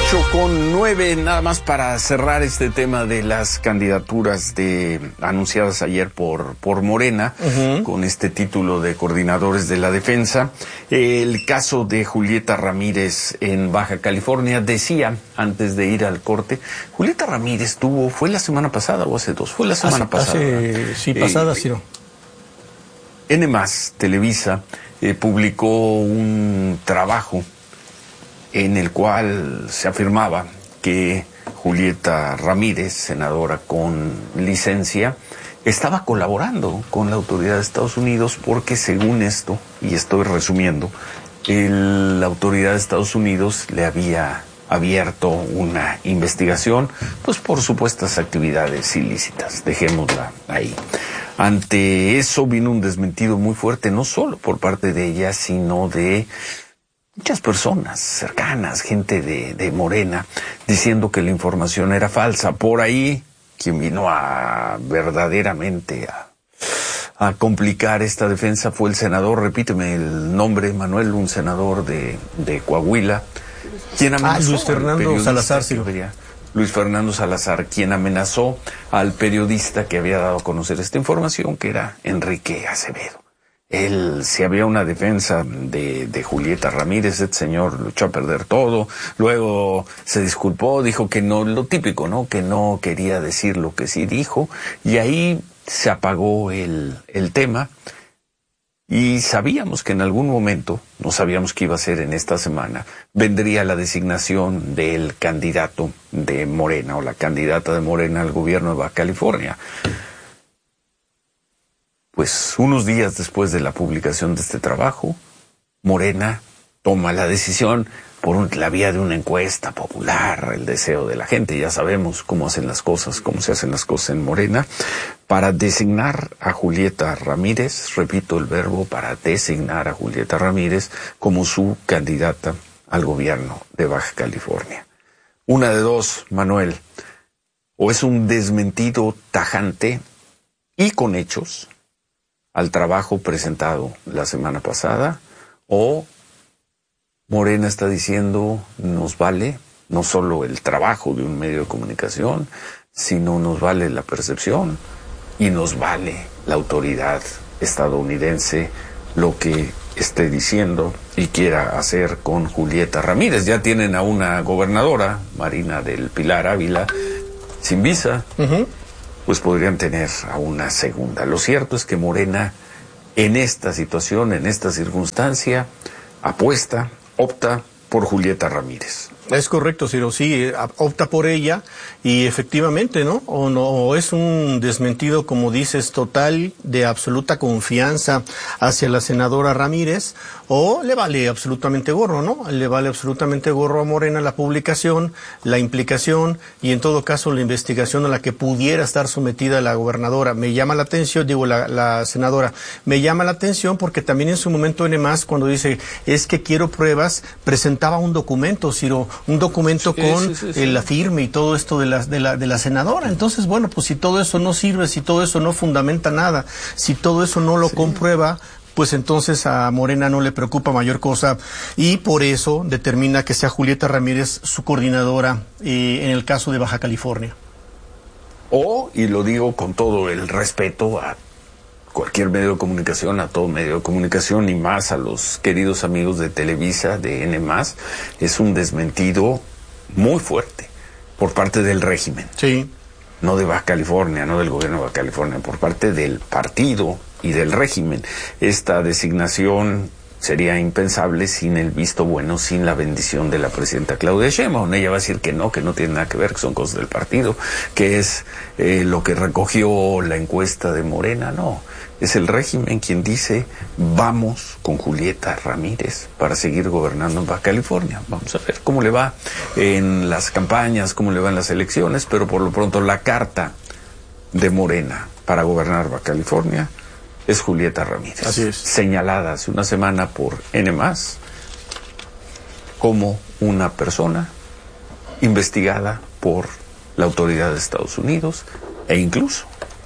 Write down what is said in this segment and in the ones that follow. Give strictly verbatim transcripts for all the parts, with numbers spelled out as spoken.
ocho con nueve, nada más para cerrar este tema de las candidaturas de anunciadas ayer por, por Morena, uh-huh. con este título de coordinadores de la defensa. El caso de Julieta Ramírez en Baja California, decía antes de ir al corte, Julieta Ramírez tuvo, ¿fue la semana pasada o hace dos? Fue la semana hace, pasada. Hace, sí, pasada, eh, sí. No. N más, Televisa, eh, publicó un trabajo en el cual se afirmaba que Julieta Ramírez, senadora con licencia, estaba colaborando con la autoridad de Estados Unidos porque, según esto, y estoy resumiendo, el, la autoridad de Estados Unidos le había abierto una investigación, pues por supuestas actividades ilícitas. Dejémosla ahí. Ante eso vino un desmentido muy fuerte, no solo por parte de ella, sino de muchas personas cercanas, gente de, de Morena, diciendo que la información era falsa. Por ahí, quien vino a verdaderamente a, a complicar esta defensa fue el senador, repíteme el nombre, Manuel, un senador de, de Coahuila, quien amenazó ah, Luis Fernando Salazar, sí. Luis Fernando Salazar, quien amenazó al periodista que había dado a conocer esta información, que era Enrique Acevedo. Él, si había una defensa de, de Julieta Ramírez, este señor lo echó a perder todo, luego se disculpó, dijo que no, lo típico, ¿no? Que no quería decir lo que sí dijo, y ahí se apagó el, el tema, y sabíamos que en algún momento, no sabíamos que iba a ser en esta semana, vendría la designación del candidato de Morena, o la candidata de Morena al gobierno de Baja California. Pues unos días después de la publicación de este trabajo, Morena toma la decisión por un, la vía de una encuesta popular, el deseo de la gente, ya sabemos cómo hacen las cosas, cómo se hacen las cosas en Morena, para designar a Julieta Ramírez, repito el verbo, para designar a Julieta Ramírez como su candidata al gobierno de Baja California. Una de dos, Manuel, o es un desmentido tajante y con hechos al trabajo presentado la semana pasada, o Morena está diciendo nos vale no solo el trabajo de un medio de comunicación, sino nos vale la percepción y nos vale la autoridad estadounidense lo que esté diciendo y quiera hacer con Julieta Ramírez. Ya tienen a una gobernadora, Marina del Pilar Ávila, sin visa. Uh-huh. Pues podrían tener a una segunda. Lo cierto es que Morena, en esta situación, en esta circunstancia, apuesta, opta por Julieta Ramírez. Es correcto, Ciro, sí, opta por ella y efectivamente, ¿no? O no, o es un desmentido, como dices, total, de absoluta confianza hacia la senadora Ramírez, o le vale absolutamente gorro, ¿no? Le vale absolutamente gorro a Morena la publicación, la implicación y en todo caso la investigación a la que pudiera estar sometida la gobernadora. Me llama la atención, digo, la, la senadora, me llama la atención porque también en su momento N más, cuando dice, es que quiero pruebas, presentaba un documento, Ciro, un documento sí, con sí, sí, sí. la firma y todo esto de la, de la de la senadora. Entonces, bueno, pues si todo eso no sirve, si todo eso no fundamenta nada, si todo eso no lo sí. comprueba, pues entonces a Morena no le preocupa mayor cosa y por eso determina que sea Julieta Ramírez su coordinadora eh, en el caso de Baja California. O, y lo digo con todo el respeto a cualquier medio de comunicación, a todo medio de comunicación y más a los queridos amigos de Televisa, de N más, es un desmentido muy fuerte por parte del régimen. Sí. No de Baja California, no del gobierno de Baja California, por parte del partido y del régimen. Esta designación sería impensable sin el visto bueno, sin la bendición de la presidenta Claudia Sheinbaum. Ella va a decir que no, que no tiene nada que ver, que son cosas del partido, que es eh, lo que recogió la encuesta de Morena. No, es el régimen quien dice vamos con Julieta Ramírez para seguir gobernando en Baja California. Vamos a ver cómo le va en las campañas, cómo le va en las elecciones, pero por lo pronto la carta de Morena para gobernar Baja California es Julieta Ramírez. Así es. Señalada hace una semana por N más como una persona investigada por la autoridad de Estados Unidos e incluso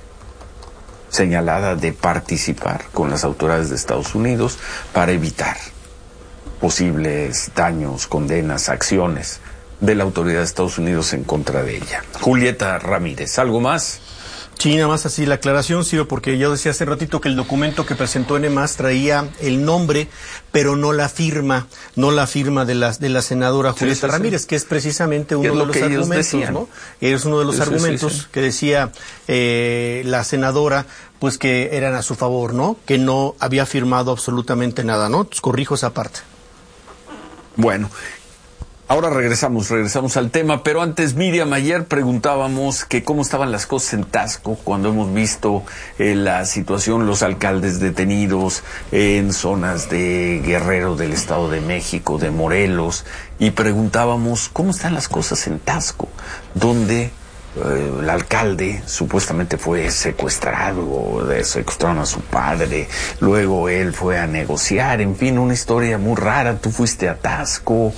señalada de participar con las autoridades de Estados Unidos para evitar posibles daños, condenas, acciones de la autoridad de Estados Unidos en contra de ella. Julieta Ramírez, ¿algo más? Sí, nada más así la aclaración, Ciro, porque yo decía hace ratito que el documento que presentó N más traía el nombre, pero no la firma, no la firma de la, de la senadora Julieta sí, sí, Ramírez, sí. que es precisamente uno es de los argumentos, ¿no? Es uno de los sí, argumentos sí, sí, sí. que decía eh, la senadora, pues que eran a su favor, ¿no? Que no había firmado absolutamente nada, ¿no? Entonces, corrijo esa parte. Bueno. Ahora regresamos, regresamos al tema, pero antes, Miriam, ayer preguntábamos que cómo estaban las cosas en Taxco cuando hemos visto eh, la situación, los alcaldes detenidos eh, en zonas de Guerrero, del Estado de México, de Morelos, y preguntábamos cómo están las cosas en Taxco, donde eh, el alcalde supuestamente fue secuestrado, secuestraron a su padre, luego él fue a negociar, en fin, una historia muy rara. Tú fuiste a Taxco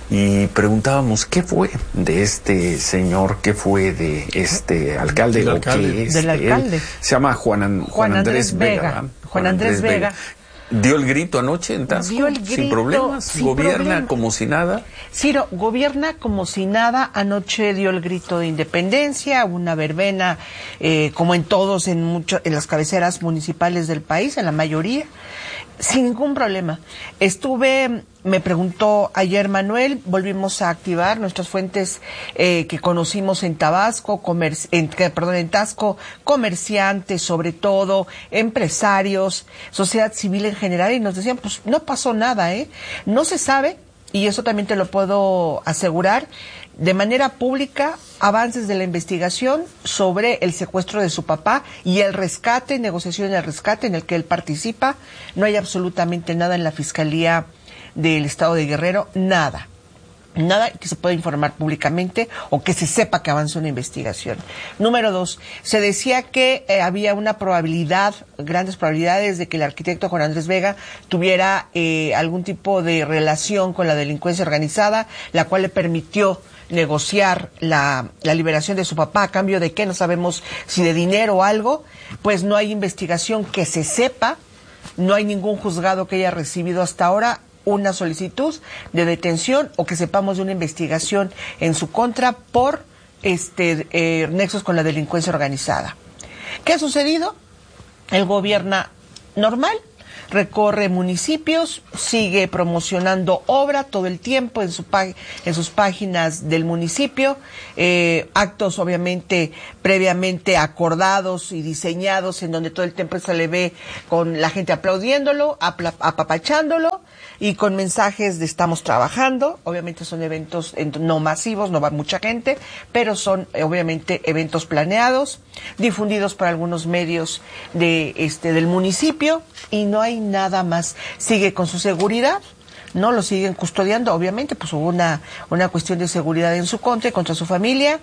y preguntábamos qué fue de este señor, qué fue de este alcalde, del o alcalde. qué es del alcalde. Él. Se llama Juan, An Juan, Juan Andrés, Andrés Vega. Vega. Juan Andrés Vega. ¿Dio el grito anoche en Taxco? Dio el grito, sin problemas, sin gobierna problema. como si nada. Ciro, gobierna como si nada. Anoche dio el grito de independencia, una verbena, eh, como en todos, en mucho, en las cabeceras municipales del país, en la mayoría, sin ningún problema. Estuve, me preguntó ayer Manuel, volvimos a activar nuestras fuentes eh, que conocimos en Tabasco, comerci en, perdón, en Taxco, comerciantes sobre todo, empresarios, sociedad civil en general, y nos decían, pues no pasó nada, ¿eh? No se sabe, y eso también te lo puedo asegurar, de manera pública, avances de la investigación sobre el secuestro de su papá y el rescate, negociación del rescate en el que él participa. No hay absolutamente nada en la Fiscalía del Estado de Guerrero, nada. Nada que se pueda informar públicamente o que se sepa que avanza una investigación. Número dos, se decía que eh, había una probabilidad, grandes probabilidades de que el arquitecto Juan Andrés Vega tuviera eh, algún tipo de relación con la delincuencia organizada, la cual le permitió negociar la, la liberación de su papá, a cambio de qué, no sabemos si de dinero o algo. Pues no hay investigación que se sepa, no hay ningún juzgado que haya recibido hasta ahora una solicitud de detención o que sepamos de una investigación en su contra por este eh, nexos con la delincuencia organizada. ¿Qué ha sucedido? Él gobierna normal, recorre municipios, sigue promocionando obra todo el tiempo en, su en sus páginas del municipio, eh, actos obviamente previamente acordados y diseñados en donde todo el tiempo se le ve con la gente aplaudiéndolo, apapachándolo y con mensajes de estamos trabajando. Obviamente son eventos no masivos, no va mucha gente, pero son obviamente eventos planeados, difundidos por algunos medios de este del municipio, y no hay nada más. Sigue con su seguridad, no lo siguen custodiando, obviamente, pues hubo una, una cuestión de seguridad en su contra y contra su familia,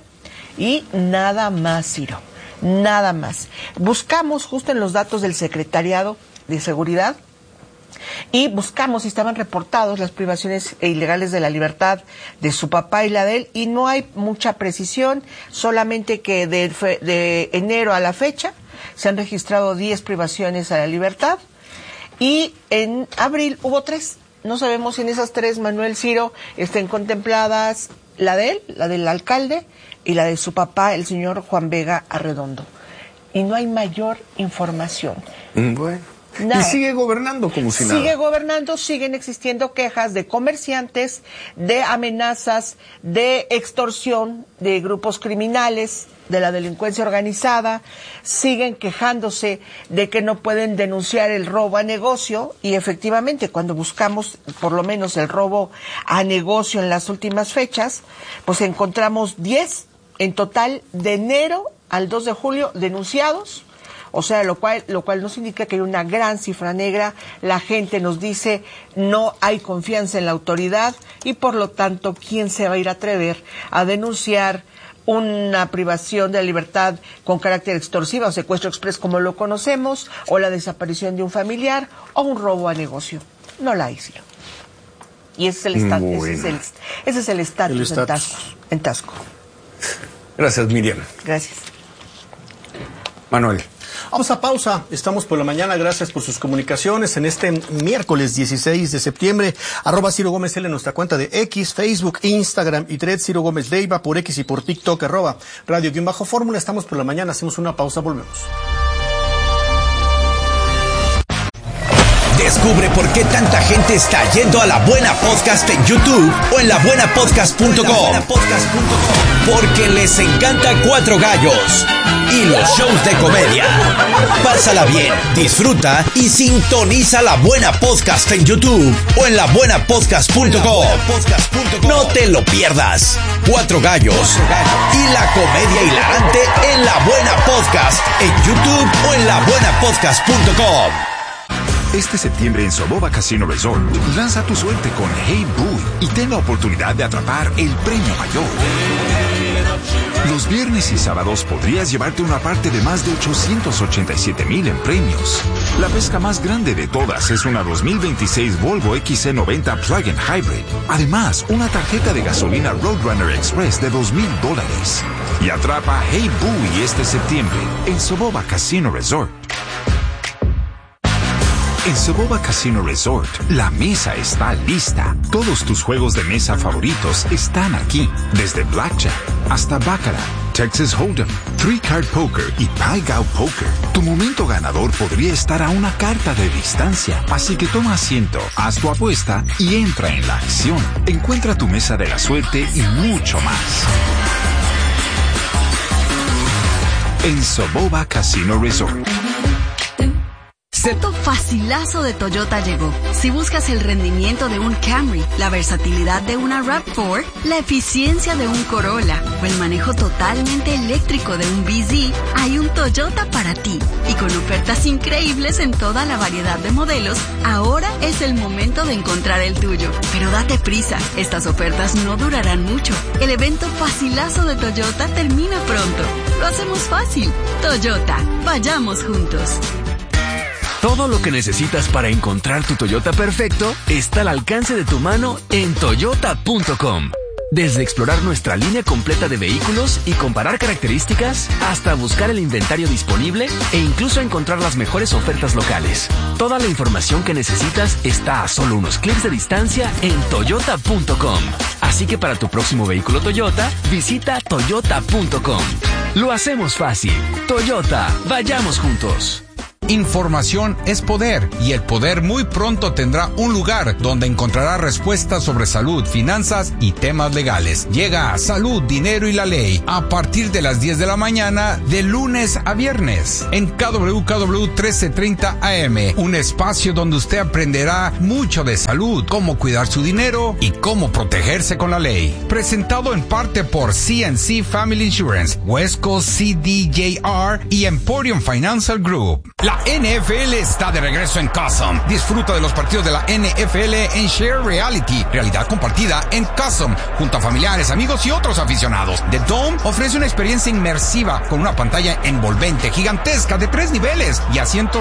y nada más, Ciro, nada más. Buscamos justo en los datos del Secretariado de Seguridad y buscamos si estaban reportados las privaciones ilegales de la libertad de su papá y la de él, y no hay mucha precisión, solamente que de, de enero a la fecha se han registrado diez privaciones a la libertad, y en abril hubo tres. No sabemos si en esas tres, Manuel, Ciro, estén contempladas la de él, la del alcalde, y la de su papá, el señor Juan Vega Arredondo. Y no hay mayor información. Bueno. Nada. Y sigue gobernando como si nada. Sigue gobernando, siguen existiendo quejas de comerciantes, de amenazas, de extorsión de grupos criminales, de la delincuencia organizada, siguen quejándose de que no pueden denunciar el robo a negocio, y efectivamente cuando buscamos por lo menos el robo a negocio en las últimas fechas, pues encontramos diez en total de enero al dos de julio denunciados. O sea, lo cual, lo cual nos indica que hay una gran cifra negra. La gente nos dice no hay confianza en la autoridad, y por lo tanto, ¿quién se va a ir a atrever a denunciar una privación de la libertad con carácter extorsiva o secuestro express como lo conocemos, o la desaparición de un familiar, o un robo a negocio? No la hay, Ciro. Y ese es el estatus, bueno. ese es el, ese es el estatus en Taxco, en Taxco. Gracias, Miriam. Gracias. Manuel. Vamos a pausa. Estamos por la mañana. Gracias por sus comunicaciones en este miércoles dieciséis de septiembre. Arroba Ciro Gómez L en nuestra cuenta de X, Facebook, Instagram y Thread Ciro Gómez Leiva por X y por TikTok, arroba Radio-Fórmula. Estamos por la mañana. Hacemos una pausa. Volvemos. Descubre por qué tanta gente está yendo a La Buena Podcast en YouTube o en la buena podcast punto com. Porque les encanta Cuatro Gallos y los shows de comedia. Pásala bien, disfruta y sintoniza La Buena Podcast en YouTube o en la buena podcast punto com. No te lo pierdas. Cuatro Gallos y la comedia hilarante en La Buena Podcast en YouTube o en la buena podcast punto com. Este septiembre en Soboba Casino Resort, lanza tu suerte con Hey Boy y ten la oportunidad de atrapar el premio mayor. Los viernes y sábados podrías llevarte una parte de más de ochocientos ochenta y siete mil en premios. La pesca más grande de todas es una dos mil veintiséis Volvo X C noventa Plug-in Hybrid. Además, una tarjeta de gasolina Roadrunner Express de dos mil dólares. Y atrapa Hey Boy este septiembre en Soboba Casino Resort. En Soboba Casino Resort, la mesa está lista. Todos tus juegos de mesa favoritos están aquí. Desde Blackjack hasta Baccarat, Texas Hold'em, Three Card Poker y Pai Gow Poker. Tu momento ganador podría estar a una carta de distancia. Así que toma asiento, haz tu apuesta y entra en la acción. Encuentra tu mesa de la suerte y mucho más en Soboba Casino Resort. Seto facilazo de Toyota llegó. Si buscas el rendimiento de un Camry, la versatilidad de una RAV cuatro, la eficiencia de un Corolla o el manejo totalmente eléctrico de un B Z, hay un Toyota para ti. Y con ofertas increíbles en toda la variedad de modelos, ahora es el momento de encontrar el tuyo. Pero date prisa, estas ofertas no durarán mucho. El evento facilazo de Toyota termina pronto. Lo hacemos fácil. Toyota, vayamos juntos. Todo lo que necesitas para encontrar tu Toyota perfecto está al alcance de tu mano en toyota punto com. Desde explorar nuestra línea completa de vehículos y comparar características, hasta buscar el inventario disponible e incluso encontrar las mejores ofertas locales. Toda la información que necesitas está a solo unos clics de distancia en toyota punto com. Así que para tu próximo vehículo Toyota, visita toyota punto com. Lo hacemos fácil. Toyota, vayamos juntos. Información es poder, y el poder muy pronto tendrá un lugar donde encontrará respuestas sobre salud, finanzas y temas legales. Llega a Salud, Dinero y la Ley a partir de las diez de la mañana de lunes a viernes en K W K W trece treinta A M, un espacio donde usted aprenderá mucho de salud, cómo cuidar su dinero y cómo protegerse con la ley. Presentado en parte por C and C Family Insurance, West Coast C D J R y Emporium Financial Group. La N F L está de regreso en Custom. Disfruta de los partidos de la N F L en Share Reality, realidad compartida en Custom, junto a familiares, amigos y otros aficionados. The Dome ofrece una experiencia inmersiva con una pantalla envolvente, gigantesca, de tres niveles y asientos